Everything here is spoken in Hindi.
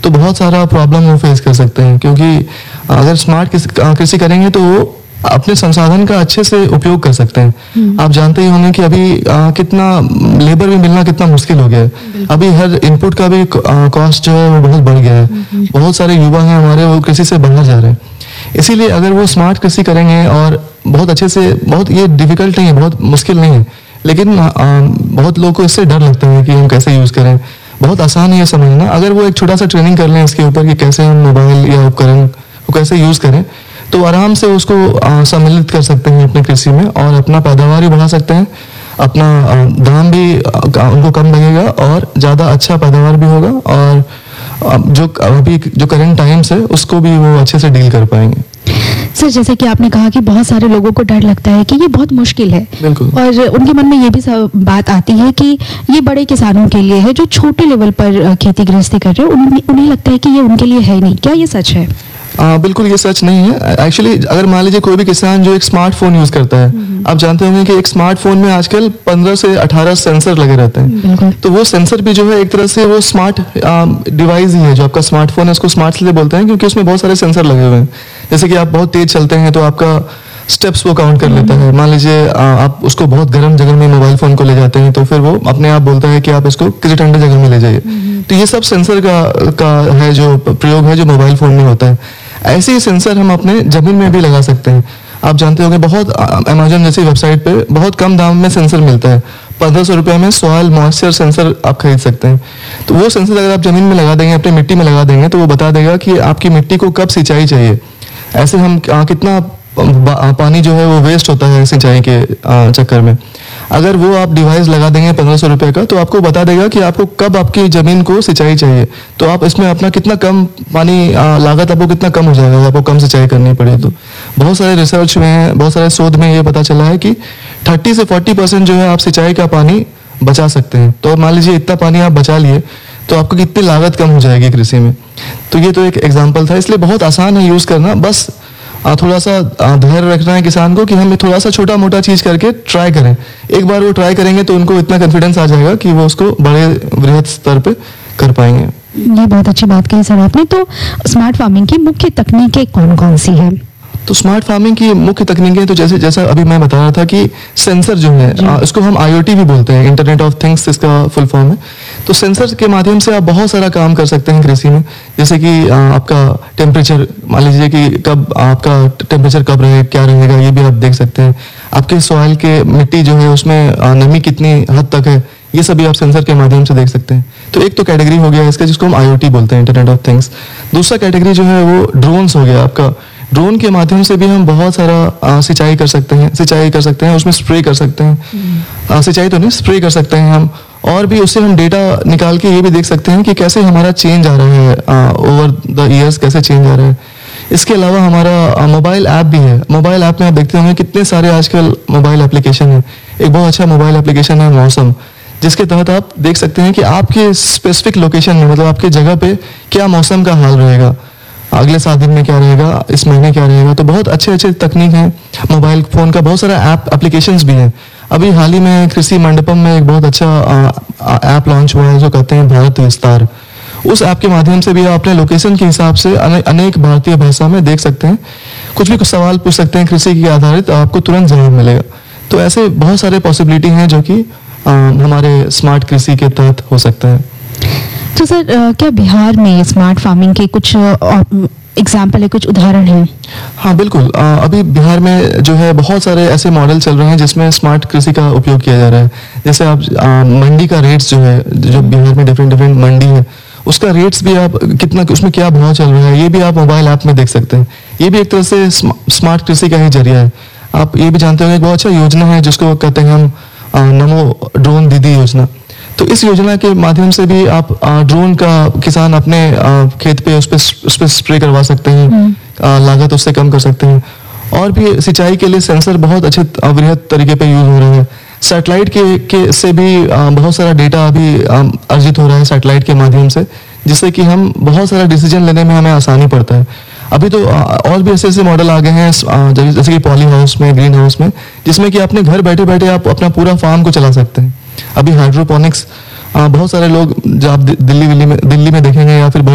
तो बहुत सारा प्रॉब्लम वो फेस कर सकते हैं, क्योंकि अगर स्मार्ट कृषि करेंगे तो वो अपने संसाधन का अच्छे से उपयोग कर सकते हैं। आप जानते ही होंगे कि अभी कितना लेबर भी मिलना कितना मुश्किल हो गया है। अभी हर इनपुट का भी कॉस्ट जो है वो बहुत बढ़ गया है। बहुत सारे युवा हैं हमारे, वो कृषि से बाहर जा रहे हैं। इसीलिए अगर वो स्मार्ट कृषि करेंगे और बहुत अच्छे से, बहुत ये डिफिकल्ट नहीं है, बहुत मुश्किल नहीं है, लेकिन बहुत लोगों को इससे डर लगता है कि हम कैसे यूज करें। बहुत आसान है ये समझना। अगर वो एक छोटा सा ट्रेनिंग कर लें इसके ऊपर कि कैसे हम मोबाइल या उपकरण को कैसे यूज करें, तो आराम से उसको सम्मिलित कर सकते हैं अपने कृषि में और अपना पैदावार भी बढ़ा सकते हैं। अपना दाम भी उनको कम लगेगा और ज़्यादा अच्छा पैदावार भी होगा, और जो अभी जो करंट टाइम्स है उसको भी वो अच्छे से डील कर पाएंगे। सर, जैसे कि आपने कहा कि बहुत सारे लोगों को डर लगता है कि ये बहुत मुश्किल है, बिल्कुल, और उनके मन में ये भी बात आती है कि ये बड़े किसानों के लिए है जो छोटे लेवल पर खेती गृहस्थी कर रहे हैं, उन्हें लगता है कि ये उनके लिए है नहीं। क्या ये सच है? बिल्कुल ये सच नहीं है। एक्चुअली अगर मान लीजिए कोई भी किसान जो एक स्मार्टफोन यूज करता है, आप जानते होंगे कि एक स्मार्टफोन में आजकल 15 से 18 सेंसर लगे रहते हैं। तो वो सेंसर भी जो है एक तरह से वो स्मार्ट डिवाइस ही है। जो आपका स्मार्टफोन है उसको स्मार्ट इसलिए बोलते हैं क्योंकि उसमें बहुत सारे सेंसर लगे हुए हैं। जैसे कि आप बहुत तेज चलते हैं तो आपका स्टेप्स वो काउंट कर लेता है। मान लीजिए आप उसको बहुत गर्म जगह में मोबाइल फोन को ले जाते हैं तो फिर वो अपने आप बोलता है कि आप इसको किसी ठंडे जगह में ले जाइए। तो ये सब सेंसर का है जो प्रयोग है जो मोबाइल फोन में होता है। ऐसे ही सेंसर हम अपने जमीन में भी लगा सकते हैं। आप जानते होंगे बहुत अमेजन जैसी वेबसाइट पे बहुत कम दाम में सेंसर मिलता है। 1500 रुपये में सॉइल मॉइस्चर सेंसर आप खरीद सकते हैं। तो वो सेंसर अगर आप जमीन में लगा देंगे, अपनी मिट्टी में लगा देंगे, तो वो बता देगा कि आपकी मिट्टी को कब सिंचाई चाहिए। ऐसे हम कितना पानी जो है वो वेस्ट होता है सिंचाई के चक्कर में। अगर वो आप डिवाइस लगा देंगे 1500 रुपये का, तो आपको बता देगा कि आपको कब आपकी जमीन को सिंचाई चाहिए। तो आप इसमें अपना कितना कम पानी लागत आपको कितना कम हो जाएगा, आपको कम सिंचाई करनी पड़े। तो बहुत सारे रिसर्च में, बहुत सारे शोध में ये पता चला है कि 30 से 40% जो है आप सिंचाई का पानी बचा सकते हैं। तो मान लीजिए इतना पानी आप बचा लिए तो आपको कितनी लागत कम हो जाएगी कृषि में। तो ये तो एक एग्जाम्पल था। इसलिए बहुत आसान है यूज करना। बस थोड़ा सा धैर्य रखना है किसान को कि हम थोड़ा सा छोटा मोटा चीज करके ट्राई करें। एक बार वो ट्राई करेंगे तो उनको इतना कॉन्फिडेंस आ जाएगा कि वो उसको बड़े वृहद स्तर पे कर पाएंगे। ये बहुत अच्छी बात कही सर आपने। तो स्मार्ट फार्मिंग की मुख्य तकनीकें कौन कौन सी है? तो स्मार्ट फार्मिंग की मुख्य तकनीकें तो जैसा अभी मैं बता रहा था कि सेंसर जो है इसको हम IoT भी बोलते हैं, इंटरनेट ऑफ थिंग्स इसका फुल फॉर्म है। तो सेंसर के माध्यम से आप बहुत सारा काम कर सकते हैं कृषि में। जैसे कि आपका टेम्परेचर, मान लीजिए कि कब आपका टेम्परेचर कब रहेगा, क्या रहेगा, ये भी आप देख सकते हैं। आपके सॉइल के मिट्टी जो है उसमें नमी कितनी हद तक है, ये सभी आप सेंसर के माध्यम से देख सकते हैं। तो एक तो कैटेगरी हो गया इसका जिसको हम IoT बोलते हैं, इंटरनेट ऑफ थिंग्स। दूसरा कैटेगरी जो है वो ड्रोन्स हो गया। आपका ड्रोन के माध्यम से भी हम बहुत सारा सिंचाई कर सकते हैं, उसमें स्प्रे कर सकते हैं। सिंचाई तो नहीं, स्प्रे कर सकते हैं हम। और भी उससे हम डेटा निकाल के ये भी देख सकते हैं कि कैसे हमारा चेंज आ रहा है ओवर द ईयर्स, कैसे चेंज आ रहा है। इसके अलावा हमारा मोबाइल ऐप भी है। मोबाइल ऐप में आप देखते होंगे कितने सारे आजकल मोबाइल एप्लीकेशन है। एक बहुत अच्छा मोबाइल एप्लीकेशन है मौसम, जिसके तहत आप देख सकते हैं कि आपके स्पेसिफिक लोकेशन में, मतलब आपके जगह पे क्या मौसम का हाल रहेगा, अगले 7 दिन में क्या रहेगा, इस महीने क्या रहेगा। तो बहुत अच्छे अच्छे तकनीक हैं मोबाइल फोन का। बहुत सारा ऐप एप्लीकेशंस भी हैं। अभी हाल ही में कृषि मंडपम में एक बहुत अच्छा ऐप लॉन्च हुआ है जो कहते हैं भारत विस्तार। उस ऐप के माध्यम से भी आप अपने लोकेशन के हिसाब से अनेक भारतीय भाषा में देख सकते हैं। कुछ भी कुछ सवाल पूछ सकते हैं कृषि के आधारित, आपको तुरंत जवाब मिलेगा। तो ऐसे बहुत सारे पॉसिबिलिटी हैं जो कि हमारे स्मार्ट कृषि के तहत हो सकता है। तो सर, क्या बिहार में स्मार्ट फार्मिंग के कुछ एग्जाम्पल है, कुछ उदाहरण हैं? हाँ बिल्कुल। अभी बिहार में जो है बहुत सारे ऐसे मॉडल चल रहे हैं जिसमें स्मार्ट कृषि का उपयोग किया जा रहा है। जैसे आप मंडी का रेट्स जो है, जो बिहार में डिफरेंट मंडी है, उसका रेट्स भी आप कितना, उसमें क्या भाव चल रहा है, ये भी आप मोबाइल ऐप में देख सकते हैं। ये भी एक तरह से स्मार्ट कृषि का ही जरिया है। आप ये भी जानते होंगे बहुत अच्छा योजना है जिसको कहते हैं हम नमो ड्रोन दीदी योजना। तो इस योजना के माध्यम से भी आप ड्रोन का किसान अपने खेत पे उस पर स्प्रे करवा सकते हैं, लागत उससे कम कर सकते हैं। और भी सिंचाई के लिए सेंसर बहुत अच्छे वृहद तरीके पे यूज हो रहे हैं। सैटेलाइट के से भी बहुत सारा डेटा अभी अर्जित हो रहा है सैटेलाइट के माध्यम से, जिससे कि हम बहुत सारा डिसीजन लेने में हमें आसानी पड़ता है। अभी तो और भी ऐसे ऐसे मॉडल आ गए हैं जैसे कि पॉली हाउस में, ग्रीन हाउस में, जिसमें कि अपने घर बैठे बैठे आप अपना पूरा फार्म को चला सकते हैं। अभी हाइड्रोपोनिक्स बहुत सारे लोग जो आप दिल्ली में देखेंगे या फिर